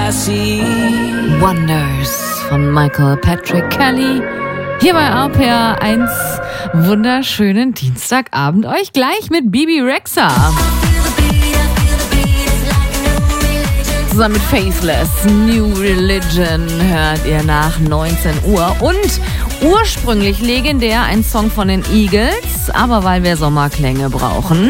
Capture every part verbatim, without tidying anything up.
I see. Wonders von Michael Patrick Kelly. Hier bei R P R eins. Wunderschönen Dienstagabend euch gleich mit Bebe Rexha. Zusammen mit Faithless, New Religion hört ihr nach neunzehn Uhr. Und ursprünglich legendär ein Song von den Eagles, aber weil wir Sommerklänge brauchen.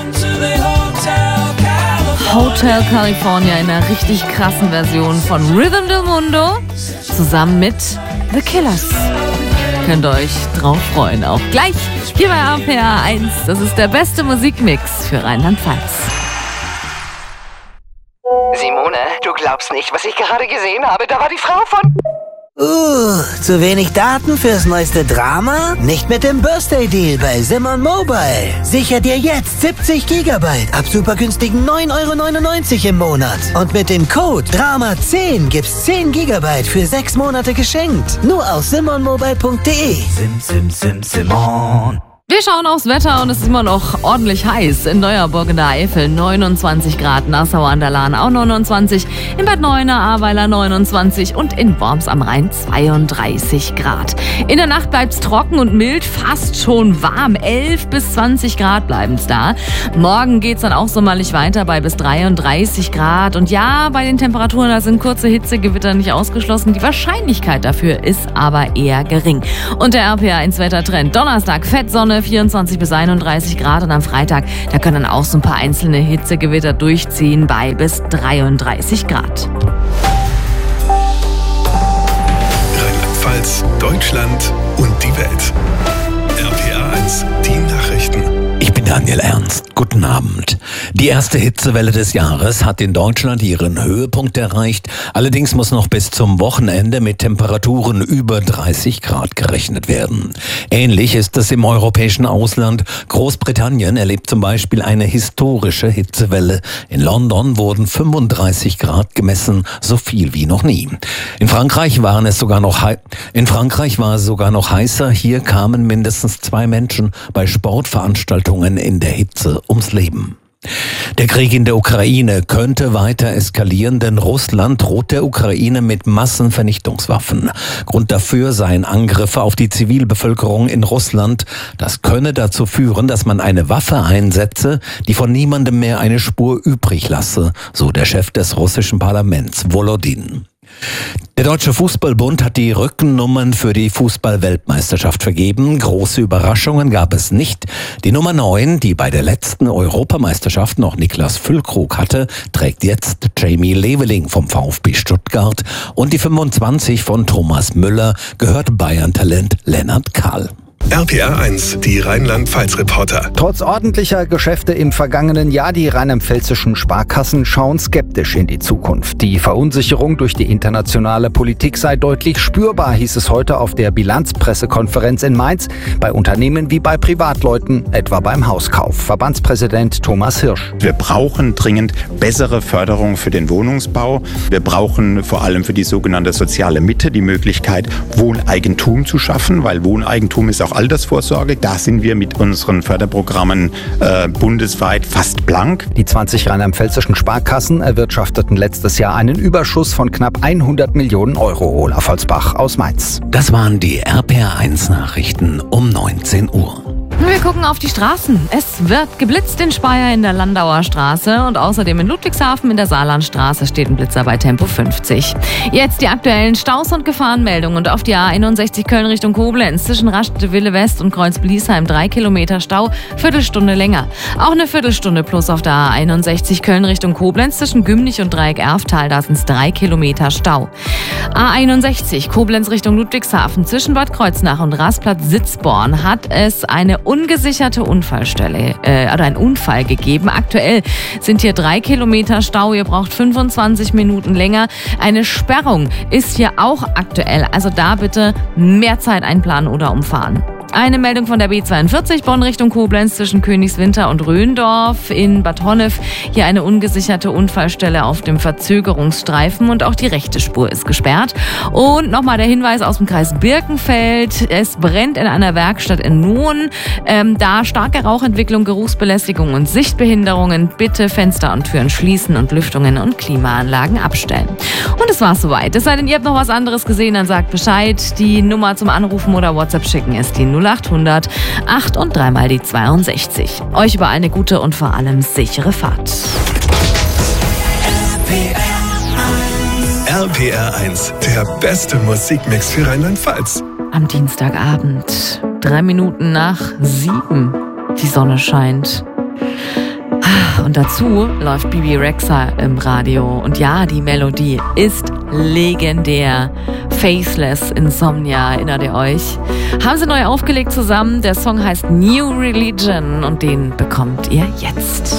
Hotel California in einer richtig krassen Version von Rhythm del Mundo zusammen mit The Killers. Könnt ihr euch drauf freuen. Auch gleich hier bei R P R eins. Das ist der beste Musikmix für Rheinland-Pfalz. Simone, du glaubst nicht, was ich gerade gesehen habe. Da war die Frau von... Uh, zu wenig Daten fürs neueste Drama? Nicht mit dem Birthday-Deal bei Simon Mobile. Sicher dir jetzt siebzig Gigabyte ab super günstigen neun Euro neunundneunzig im Monat. Und mit dem Code Drama zehn gibt's zehn Gigabyte für sechs Monate geschenkt. Nur auf simon mobile punkt de. Sim, sim, sim, Simon. Wir schauen aufs Wetter und es ist immer noch ordentlich heiß. In Neuerburg in der Eifel neunundzwanzig Grad, Nassau an der Lahn auch neunundzwanzig, in Bad Neuenahr-Ahrweiler neunundzwanzig und in Worms am Rhein zweiunddreißig Grad. In der Nacht bleibt's trocken und mild, fast schon warm. elf bis zwanzig Grad bleiben's da. Morgen geht's dann auch sommerlich weiter bei bis dreiunddreißig Grad. Und ja, bei den Temperaturen, da sind kurze Hitzegewitter nicht ausgeschlossen. Die Wahrscheinlichkeit dafür ist aber eher gering. Und der R P R eins Wettertrend. Donnerstag, Fettsonne, vierundzwanzig bis einunddreißig Grad und am Freitag, da können dann auch so ein paar einzelne Hitzegewitter durchziehen bei bis dreiunddreißig Grad. Rheinland-Pfalz, Deutschland und die Welt. R P R eins, die Nachrichten. Ich bin Daniel Ernst. Guten Abend. Die erste Hitzewelle des Jahres hat in Deutschland ihren Höhepunkt erreicht. Allerdings muss noch bis zum Wochenende mit Temperaturen über dreißig Grad gerechnet werden. Ähnlich ist es im europäischen Ausland. Großbritannien erlebt zum Beispiel eine historische Hitzewelle. In London wurden fünfunddreißig Grad gemessen, so viel wie noch nie. In Frankreich waren es sogar noch hei- in Frankreich war es sogar noch heißer. Hier kamen mindestens zwei Menschen bei Sportveranstaltungen in der Hitze ums Leben. Der Krieg in der Ukraine könnte weiter eskalieren, denn Russland droht der Ukraine mit Massenvernichtungswaffen. Grund dafür seien Angriffe auf die Zivilbevölkerung in Russland. Das könne dazu führen, dass man eine Waffe einsetze, die von niemandem mehr eine Spur übrig lasse, so der Chef des russischen Parlaments, Volodin. Der Deutsche Fußballbund hat die Rückennummern für die Fußball-Weltmeisterschaft vergeben. Große Überraschungen gab es nicht. Die Nummer neun, die bei der letzten Europameisterschaft noch Niklas Füllkrug hatte, trägt jetzt Jamie Leveling vom VfB Stuttgart. Und die fünfundzwanzig von Thomas Müller gehört Bayern-Talent Lennart Kahl. R P R eins, die Rheinland-Pfalz-Reporter. Trotz ordentlicher Geschäfte im vergangenen Jahr, die rheinland-pfälzischen Sparkassen schauen skeptisch in die Zukunft. Die Verunsicherung durch die internationale Politik sei deutlich spürbar, hieß es heute auf der Bilanzpressekonferenz in Mainz, bei Unternehmen wie bei Privatleuten, etwa beim Hauskauf. Verbandspräsident Thomas Hirsch. Wir brauchen dringend bessere Förderung für den Wohnungsbau. Wir brauchen vor allem für die sogenannte soziale Mitte die Möglichkeit, Wohneigentum zu schaffen, weil Wohneigentum ist auch Altersvorsorge. Da sind wir mit unseren Förderprogrammen äh, bundesweit fast blank. Die zwanzig rheinland-pfälzischen Sparkassen erwirtschafteten letztes Jahr einen Überschuss von knapp hundert Millionen Euro. Olaf Holzbach aus Mainz. Das waren die R P R eins Nachrichten um neunzehn Uhr. Wir gucken auf die Straßen. Es wird geblitzt in Speyer in der Landauer Straße und außerdem in Ludwigshafen in der Saarlandstraße steht ein Blitzer bei Tempo fünfzig. Jetzt die aktuellen Staus- und Gefahrenmeldungen und auf die A einundsechzig Köln Richtung Koblenz zwischen Rastede-Wille West und Kreuz-Bliesheim drei Kilometer Stau, Viertelstunde länger. Auch eine Viertelstunde plus auf der A einundsechzig Köln Richtung Koblenz zwischen Gümnich und Dreieck-Erftal, da sind es drei Kilometer Stau. A einundsechzig Koblenz Richtung Ludwigshafen zwischen Bad Kreuznach und Rastplatz-Sitzborn hat es eine ungesicherte Unfallstelle äh, oder einen Unfall gegeben. Aktuell sind hier drei Kilometer Stau. Ihr braucht fünfundzwanzig Minuten länger. Eine Sperrung ist hier auch aktuell. Also da bitte mehr Zeit einplanen oder umfahren. Eine Meldung von der B zweiundvierzig Bonn Richtung Koblenz zwischen Königswinter und Röndorf. In Bad Honnef hier eine ungesicherte Unfallstelle auf dem Verzögerungsstreifen und auch die rechte Spur ist gesperrt. Und nochmal der Hinweis aus dem Kreis Birkenfeld. Es brennt in einer Werkstatt in Nohn. Ähm, da starke Rauchentwicklung, Geruchsbelästigung und Sichtbehinderungen. Bitte Fenster und Türen schließen und Lüftungen und Klimaanlagen abstellen. Und es war's soweit. Es sei denn, ihr habt noch was anderes gesehen, dann sagt Bescheid. Die Nummer zum Anrufen oder WhatsApp schicken ist die null acht hundert acht und dreimal die zweiundsechzig. Euch über eine gute und vor allem sichere Fahrt. R P R eins, der beste Musikmix für Rheinland-Pfalz. Am Dienstagabend, drei Minuten nach sieben, die Sonne scheint. Und dazu läuft Bibi Rexha im Radio. Und ja, die Melodie ist legendär. Faceless Insomnia, erinnert ihr euch? Haben sie neu aufgelegt zusammen. Der Song heißt New Religion und den bekommt ihr jetzt.